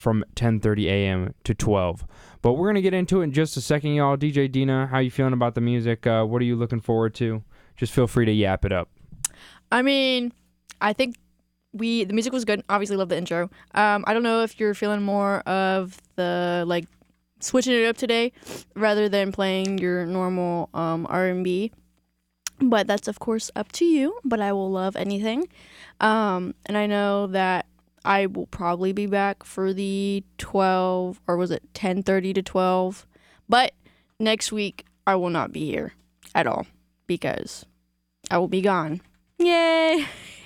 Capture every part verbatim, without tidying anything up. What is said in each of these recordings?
from ten thirty a.m. to twelve. But we're going to get into it in just a second, y'all. D J Dina, how you feeling about the music? Uh, what are you looking forward to? Just feel free to yap it up. I mean, I think we the music was good. Obviously, love the intro. Um, I don't know if you're feeling more of the, like, switching it up today rather than playing your normal um, R and B. But that's, of course, up to you. But I will love anything. Um, and I know that I will probably be back for the twelve, or was it ten thirty to twelve? But next week, I will not be here at all because I will be gone. Yay!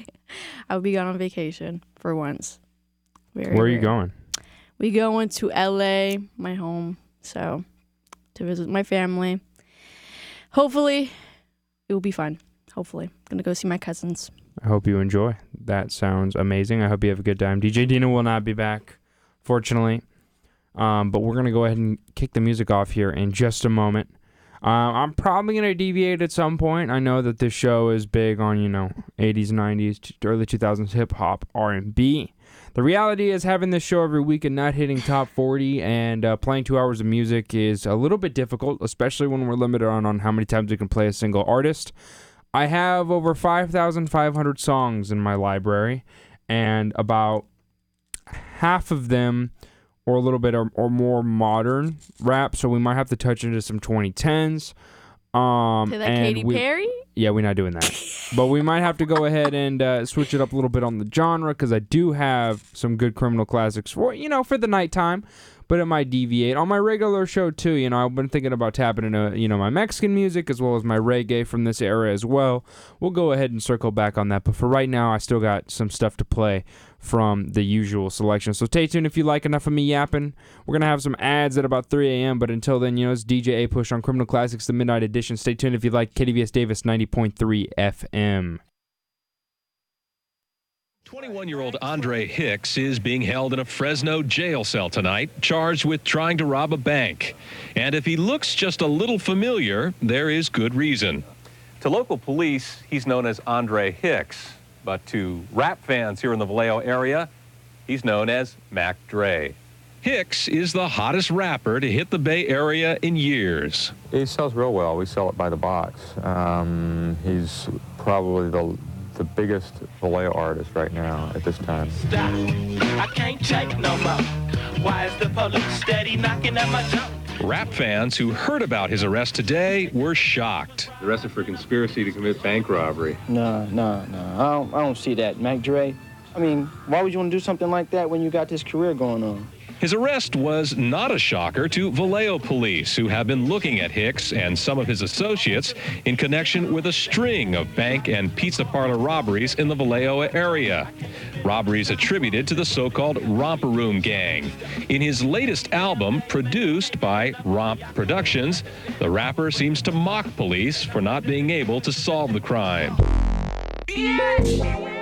I will be gone on vacation for once. Very, Where are you very. going? We going to L A, my home, so to visit my family. Hopefully, it will be fun. Hopefully. Gonna go see my cousins. I hope you enjoy. That sounds amazing. I hope you have a good time. D J Dina will not be back, fortunately. Um, but we're going to go ahead and kick the music off here in just a moment. Uh, I'm probably going to deviate at some point. I know that this show is big on, you know, eighties, nineties, early two thousands hip-hop, R and B. The reality is having this show every week and not hitting top forty and uh, playing two hours of music is a little bit difficult, especially when we're limited on, on how many times we can play a single artist. I have over five thousand five hundred songs in my library, and about half of them or a little bit or, or more modern rap, so we might have to touch into some twenty tens. Um, Play that and Katy we, Perry? Yeah, we're not doing that. But we might have to go ahead and uh, switch it up a little bit on the genre, because I do have some good criminal classics for, you know, for the nighttime. But it might deviate. On my regular show, too, you know, I've been thinking about tapping into, you know, my Mexican music as well as my reggae from this era as well. We'll go ahead and circle back on that. But for right now, I still got some stuff to play from the usual selection. So stay tuned if you like enough of me yapping. We're going to have some ads at about three a.m. But until then, you know, it's D J A Push on Criminal Classics, the Midnight Edition. Stay tuned if you like K D V S Davis ninety point three F M. twenty-one-year-old Andre Hicks is being held in a Fresno jail cell tonight, charged with trying to rob a bank. And if he looks just a little familiar, there is good reason. To local police, he's known as Andre Hicks. But to rap fans here in the Vallejo area, he's known as Mac Dre. Hicks is the hottest rapper to hit the Bay Area in years. He sells real well. We sell it by the box. Um, he's probably the the biggest Vallejo artist right now at this time. Stop. I can't take no more. Why is the police steady knocking at my door? Rap fans who heard about his arrest today were shocked. Arrested for conspiracy to commit bank robbery. No, no, no. I don't, I don't see that. Mac Dre, I mean, why would you want to do something like that when you got this career going on? His arrest was not a shocker to Vallejo police, who have been looking at Hicks and some of his associates in connection with a string of bank and pizza parlor robberies in the Vallejo area. Robberies attributed to the so-called Romper Room Gang. In his latest album, produced by Romp Productions, the rapper seems to mock police for not being able to solve the crime. Yeah.